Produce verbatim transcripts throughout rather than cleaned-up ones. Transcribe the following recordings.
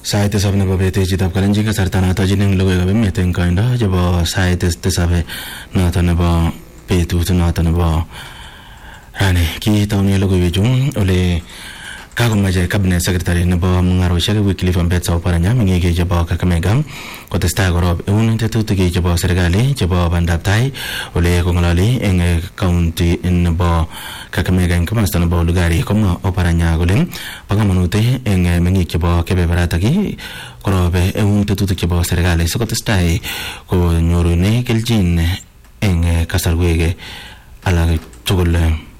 Sait tisab nebo betutab Kalenjin kasarta noto jining logoiwek emet eng koindo chebo sait tisab noto nebo betut noto nebo rani kitaune logoiwechu ole kakomache cabinet secretary nebo mungaroshek Wycliffe Ambetsa Oparanya mingike chebo Kakamega kotestai korob eun tetutik chebo serikali chebo bandab tai ole kongololi eng county nebo Kakamega eng komasta nebo Lugari komwa Oparanya kole bo kamanut eng mengik chebo kebeberataki korob eun tetutik chebo serikali sikotestai konyorune keljin eng kasarwek alak tugul.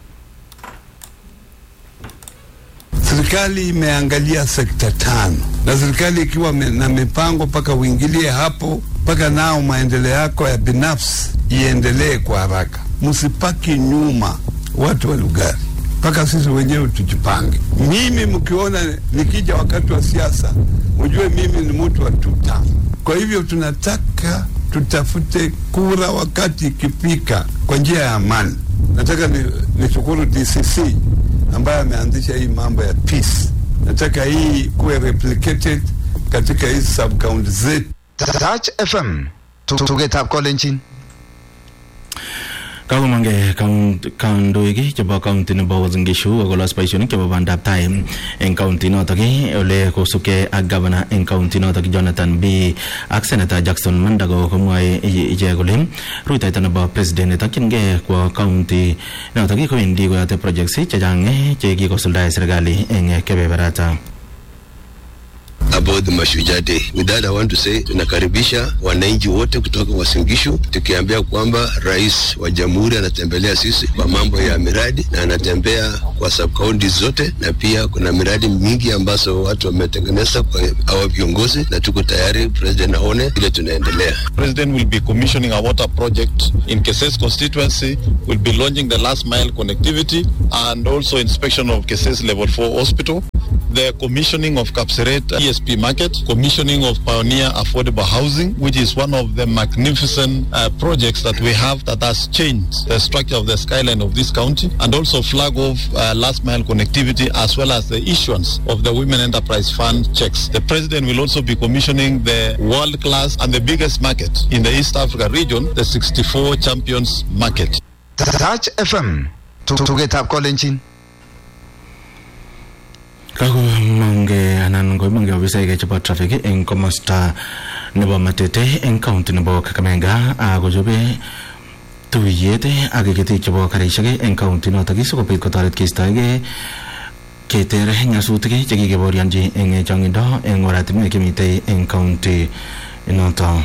Serikali imeangalia sekta tano na serikali ikiwa na mipango paka uingilie hapo paka nao maendeleo yako ya binafsi iendelee kwa haraka. Msipaki nyuma watu wa Lugari, paka sisi wenyewe tujipange. Mimi mkiona nikija wakati wa siasa mjue mimi ni mtu wa tuta. Kwa hivyo tunataka tutafute kura wakati ikifika kwa njia ya amani. Nataka ni, ni shukuru D C C ambaye ameanzisha hii mambo ya peace. Nataka hii kuwe replicated katika hizi sub county zetu. Touch F M tugetap Kalenjin. Kagumange kandoiki chebo county nebo Uasin Gishu akolos boisionik chebo bandab tai eng county notok ole kosuke ak governor eng county notok Jonathan B ak Senator Jackson Mandago komwae ichek kole rutoito nebo president netokyingei kwa county notok kowendi koyote projects chechang che kikosuldae serikali eng kebeberata. About the Mashujaa Day. With that I want to say tunakaribisha wananchi wote kutoka Uasin Gishu tukiambia kwamba rais wa jamhuri anatembelea sisi kwa mambo ya miradi na anatembea kwa sub county zote na pia kuna miradi mingi ambazo watu wametengeneza kwa hawa viongozi na tuko tayari president aone ile tunaendelea. President will be commissioning a water project in Keses constituency, will be launching the last mile connectivity and also inspection of Keses level four hospital. The commissioning of Kapseret E S P market, commissioning of Pioneer Affordable Housing, which is one of the magnificent uh, projects that we have that has changed the structure of the skyline of this county, and also flag off uh, last mile connectivity as well as the issuance of the Women Enterprise Fund checks. The president will also be commissioning the world class and the biggest market in the East Africa region, the sixty-four Champions Market. Touch F M tugetap Kalenjin. Kago mange anan ko mange ofisa ke chebo traffic eng komasta nebo Matete eng county nebo Kakamega ako jobe tuyet ak kiti chebo karishek eng county notok sikobit kotoret keistoege keter nyasutik che kikeborionji eng changindo eng oratinwek chemitei eng county notok.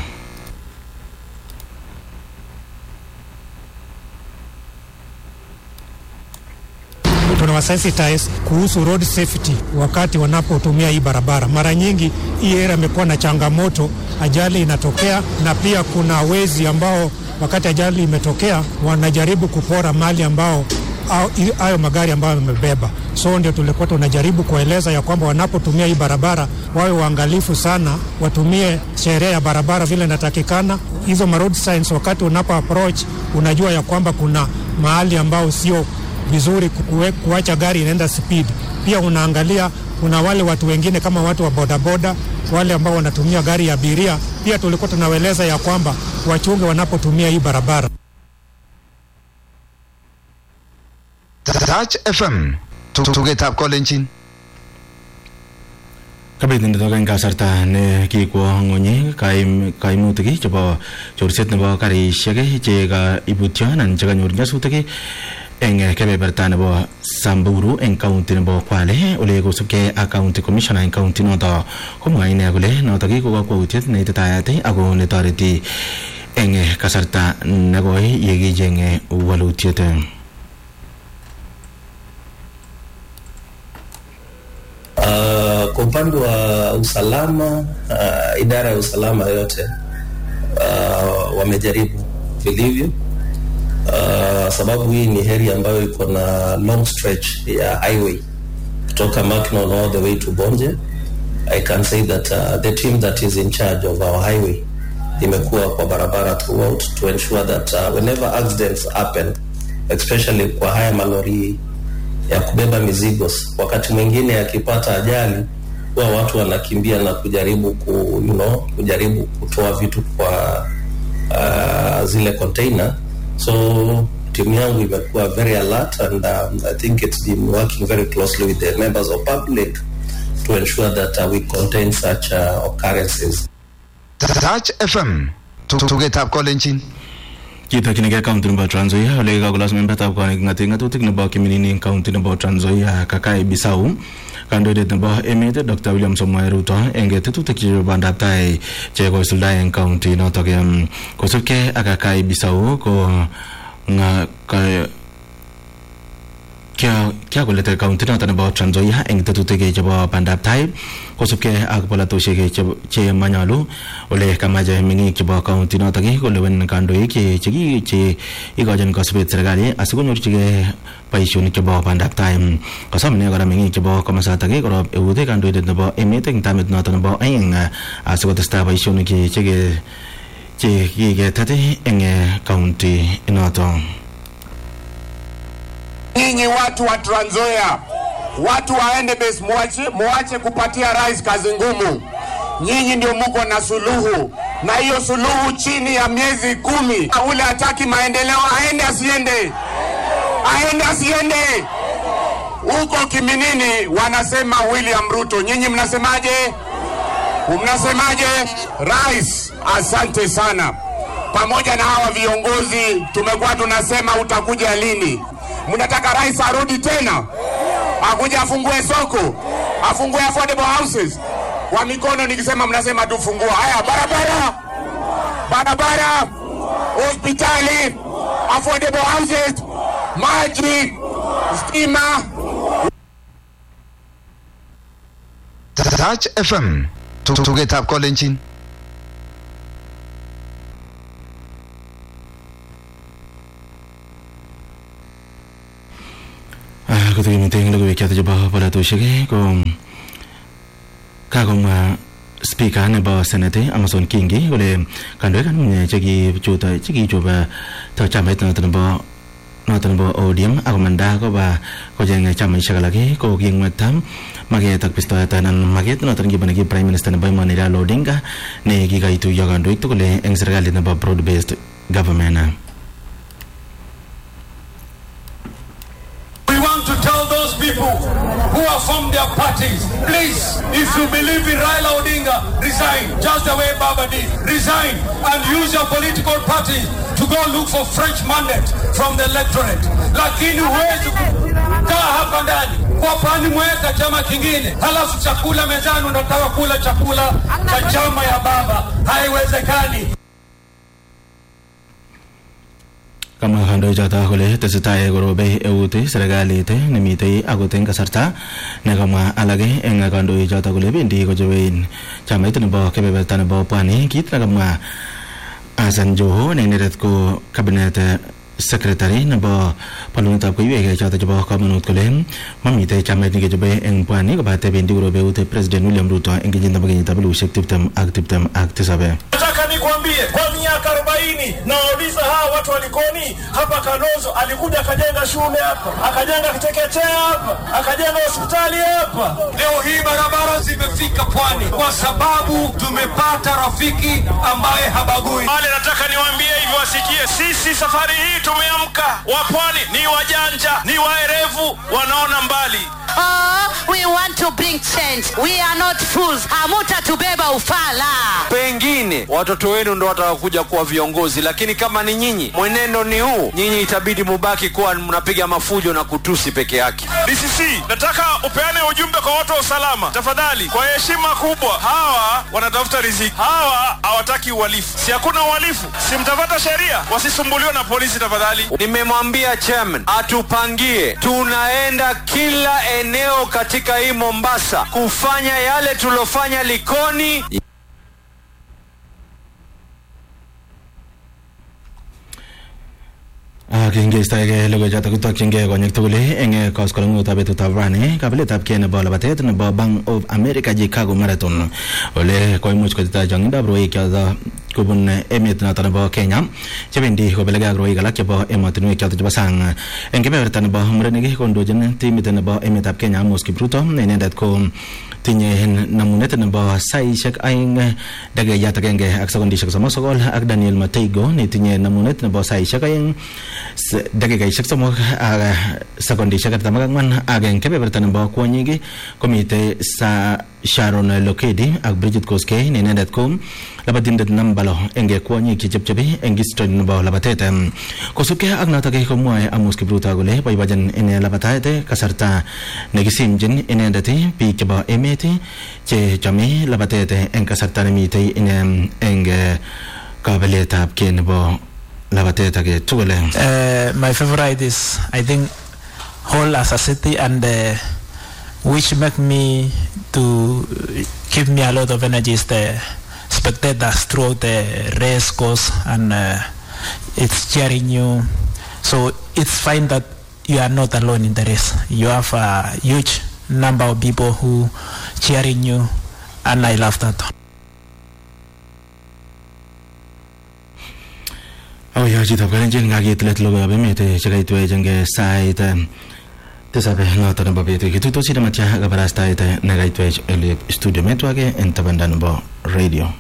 Tunawasensitize kuhusu road safety wakati wanapotumia hii barabara. Mara nyingi hii area imekuwa na changamoto, ajali inatokea na pia kuna wezi ambao wakati ajali imetokea wanajaribu kupora mali ambao hayo magari ambayo yamebeba. So ndio tulikuwa tunajaribu kueleza ya kwamba wanapotumia hii barabara wawe waangalifu sana, watumie sheria ya barabara vile inatakikana. Hizo road signs wakati unapo approach unajua ya kwamba kuna mahali ambao sio vizuri kuacha gari inaenda speed. Pia unaangalia kuna wale watu wengine kama watu wa bodaboda wale ambao wanatumia gari ya abiria, pia tulikuwa tunawaeleza ya kwamba wachunge wanapotumia hii barabara. Touch F M tugetap Kalenjin. Kabit nito eng kasarta ne kikwo ng'ony kaimutik chebo chorset nebo karishek che kaibutyo anan che kanyor nyasutik eng kebeberta nebo Samburu eng county nebo Kwale ole kosubkei ak county commissioner eng county noto komwae ine kole noto ko kakwautiet neititayat ako netoreti eng kasarta nekoi yekichenge walutiet. Uh, kwa upande wa usalama uh, idara ya usalama yote uh, wamejaribu vilivyo uh, sababu hii ni area ambayo iko na long stretch ya highway kutoka Macnon all the way to Bonje. I can say that uh, the team that is in charge of our highway imekuwa kwa barabara throughout to ensure that uh, whenever accidents happen, especially kwa haya malori ya kubeba mizigo, wakati mwingine akipata ajali huwa watu wanakimbia na kujaribu ku, you know, kujaribu kutoa vitu kwa uh, zile container. So timu yangu imekuwa very alert, and um, I think it's been working very closely with the members of public to ensure that uh, we contain such uh, occurrences. Touch F M tugetab kolenjin. Kita kinege county number Trans Nzoia ole ka kulas member tab kwa ngatinga tutik nebo Kiminini county nebo Trans Nzoia Kakai Bisau kandoindet nebo emet Doctor William Samoei Ruto enge tetutik chebo bandab tai che kosuldaen county notok kosubkei ak Kakai Bisau ko nga ka kya kya kolete county notok nebo Trans Nzoia eng tetutik chebo bandab tai kosubkei ak polatosiek che manyalu ole kamaje meng'ik chebo county notok kolewen kandoik che che che ikochin kasubet serikali asikonyorchigei boisionik chebo bandab tai. Kasam ne kora meng'ik chebo komasatak korob eut kandoindet nebo emet eng tamit notok nebo aeng asikotestai boisionik che che kiketet eng county notok. Nyinyi watu wa Trans Nzoia, watu waende base, muache muache kupatia rais kazi ngumu. Nyinyi ndio mko na suluhu, na hiyo suluhu chini ya miezi kumi. Ule hataki maendeleo aende asiende, aende asiende. Huko Kiminini wanasema William Ruto, nyinyi mnasemaje? Mnasemaje? Rais, asante sana. Pamoja na hawa viongozi tumekuwa tunasema utakuja lini? Mnataka rais arudi tena? Akuja afungue soko, afungue affordable houses. Kwa mikono nikisema mnasema tufungua. Haya, barabara, barabara, hospitali, affordable houses, maji, stima. Touch F M tugetab kolenjin. Kutu meeting logo wiki ata jaba polatosiek ko kagomwa speaker nebo senate Amason Kingi kole kandoik kanune cheki chuta cheki choba ta chamait noton nebo noton nebo O D M akomanda koba kojeng chamaisiek alak ko kingwetam maget ak pistoet anan maget noton kibone ki prime minister nebo Emoni Raila Odinga ne kikaituiyo kandoik tugul eng serikalit nebo broad based government. To tell those people who have formed their parties, please, if you believe in Raila Odinga, resign, just the way Baba did. Resign and use your political party to go look for French mandate from the electorate. Lakini huwezi kukaa hapa ndani kwa pani mweka chama kingine, halafu chakula mezani unataka kula chakula cha chama ya Baba. Haiwezekani. Kama kandoik chotok kole tesetai korobe eut serikalit nemitei akot eng kasarta nekamwa alak eng kandoik chotok kole bendi kochoben chamait nebo kebeberta nebo Pwani. Kit nekamwa Hassan Joho ne inendet ko cabinet secretary nebo palunetab koiwek chotok chebo kamanut kole mamitei chamait nekechobe eng Pwani kobate bendi korobe eut President William Ruto eng kenyit nebo kenyitab elipusiek tiptem ak tiptem ak tisab. Nataka nikwambie kwa miaka arobaini nauliza hawa watu walikoni hapa. Kalonzo alikuja akajenga shule hapa, akajenga kitekechea hapa, akajenga hospitali hapa. Leo hii barabara zimefika Pwani kwa sababu tumepata rafiki ambaye habagui. Wale nataka niwaambie hivyo wasikie, sisi safari hii tumeamka. Wa Pwani ni wajanja, ni waerevu, wanaona mbali. Oh, we want to bring change. We are not fools. Hamuta tubeba ufala. Pengine watoto wenu ndo watakuja kuwa viongozi, lakini kama ni nyinyi mwenendo ni huu, nyinyi itabidi mubaki kuwa mnapiga mafujo na kutusi peke yake. D C C, nataka upeane ujumbe kwa watu wa usalama tafadhali, kwa heshima kubwa. Hawa wanatafuta riziki, hawa hawataki uhalifu. Si hakuna uhalifu, si mtafuata sheria, wasisumbuliwe na polisi tafadhali. Nimemwambia chairman atupangie, tunaenda kila eneo katika hii Mombasa kufanya yale tulofanya Likoni. Kinge staige logo jata kutokchinge konyek tugul eng koskoleng'utab betutab rani kabiletab kei nebo labatet nebo Bank of America Chicago Marathon ole koimuch kotita chong'indab rwoik chotok kobun emet noton nebo Kenya chebendi kobelege ak rwoik alak chebo emotinwek choton chebo sang. Eng kebeberta nebo murenik kondochin timit nebo emetab Kenya Amos Kipruto, inendet ko tinye namunet nebo saishek aeng dakikayat agenge ak sekondishek somok sokol ak Daniel Mateigo netinye namunet nebo saishek aeng dakikaishek somok ak sekondishek artam ak ang'wan. Ak eng kebeberta nebo kwonyik komite sa Sharon Lokedi ak Bridget Koskei ne inendet ko labatindet namba lo eng kwonyik chechepchepi eng history nebo labatet. Kosubkei ak notok komwae Amos Kipruto kole boiboichen ine labatet kasarta nekisimchin inendet biik chebo emet che chome labatet eng kasarta nemitei ine eng kabeletab kei nebo labatet age tugul. Uh, my favorite is I think Hull as a city, and uh, which make me to give me a lot of energy is the spectators throughout the race course, and uh, it's cheering you. So it's fine that you are not alone in the race. You have a huge number of people who cheering you, and I love that. Oh yeah, chito kalenjin ngakitlet logoiwek emet chekaitwech eng sait tisabe noton nebo betut kituitosi nematya kabarastaet nekaitwech ele studio metwake en tabanda nebo radio.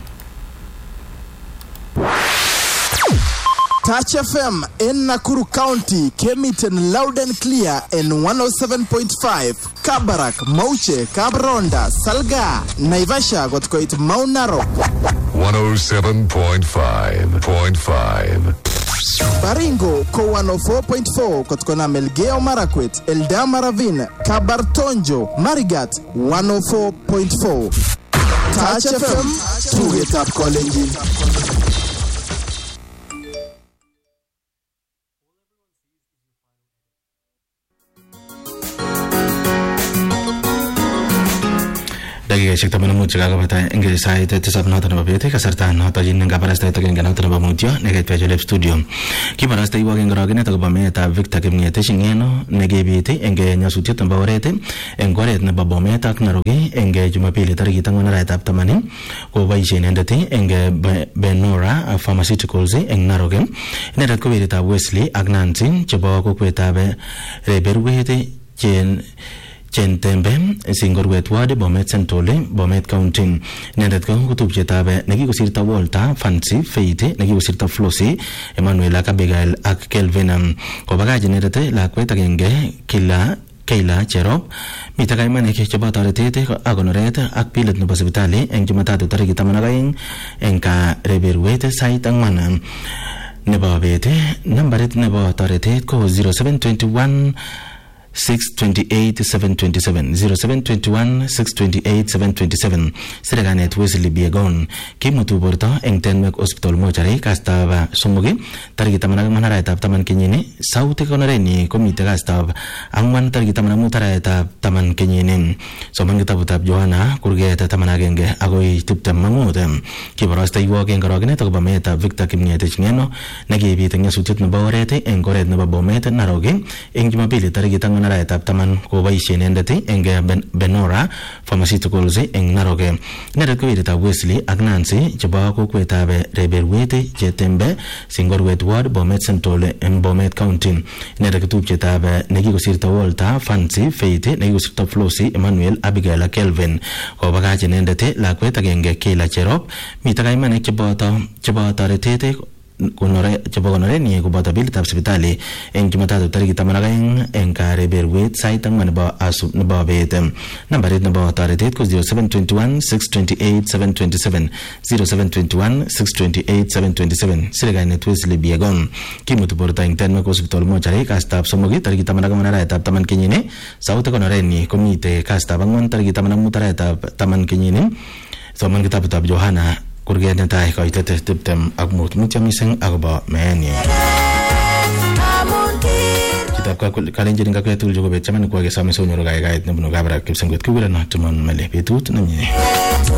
Touch F M in Nakuru County came it in loud and clear in one oh seven point five. Kabarak, Mauche, Kabronda, Salga, Naivasha got quite Mount Narok. one oh seven point five point five. Baringo, Ko one oh four point four, Kotkona Melgeo Marakwet, Eldama Ravine, Kabartonjo, Marigat, one oh four point four. Touch F M, to get up calling. dakikaishek taman ak mut chekakobata eng sait tisab noton nebo bet kasarta noton yin kabarastaet agenge noton nebo mutyo neketwech olep studio. Kibarastaiwok eng orogenet akobo meetab Victor Kimnyet Shingeno nekebit eng nyasutiet nebo oret eng oret nebo Bomet ak Narok eng Jumapili tarikit ang'wan arawetab taman koboisie inendet eng Benora Pharmaceuticals eng Narok. Inendet ko weritab Wesley ak Nancy chebo kokwetab Reberwet chen Chentembe Singorwet Ward Bomet Central Bomet County. Inendet ko kutubchetab nekikosirto Walter Fancy Faith nekikosirto Flossie Emmanuel ak Abigail ak Kelvin. Kobakach inendet lakwet agenge kila Keila Cherop mita kaimanik chebo toretet ak konoret ak pilet nebo sipitali eng Jumatatu tarikit taman ak aeng eng Reberwet sait ang'wan nebo bet. Nambarit nebo toretet ko zero seven two one six two eight seven two seven zero seven two one six two eight seven two seven. Serekanet Wesley Biegon kimutu borto eng Tenwek Hospital mochari kastab somogi tarikit taman ak ang'wan arawetab taman kenyini. Sauti konoreni komite kastab ang'wan tarikit taman ak mut arawetab taman kenyini. Soman kitabutab Johanna kurget taman ak agenge agoi tiptem ak mut. Kibarastaiwok eng orogenet akobo meetab Victor Kimnyet Shingeno nekibit eng nyasutiet nebo oret eng oret nebo Bomet Narok eng Jumapili tarikit ang'wan arawetab taman koboisie inendet eng Benora Pharmaceuticals eng Narok. Inendet ko weritab Wesley ak Nancy chebo kokwetab Reberwet Chetembe Singorwet Ward Bomet Central eng Bomet County. Inendet kotubchetab nekikosirto Walter Fancy Faith nekikosirto Flossie Emmanuel Abigail ak Kelvin. Kobakach inendet lakwet agenge Keila Cherop mita kaimanik cheboto chebo toretet konore chebo konoreni koboto bilitab sipitali eng Jumatatu tarikit taman ak aeng eng Reberwet sait ang'wan nebo asu nebo bet. Nambarit nebo toretet ko zero seven two one six two eight seven two seven zero seven two one six two eight seven two seven. Serekanet Wesley Biegon kimutu borto eng Tenwek Hospital mochari kastab somogi tarikit taman ak ang'wan arawetab taman kenyini. Sauti konoreni komite kastab ang'wan tarikit taman ak mut arawetab taman kenyini. Soman kitabutab Johanna kurget netai koitet tiptem ak mut mutyo mising akobo meeni. Kitab kalenjin kakwet tugul chekobet chamanik kwake same sonyoru kaikait nebunu Kabarak Kipsengwet kikuren Timon Mele betut nemie.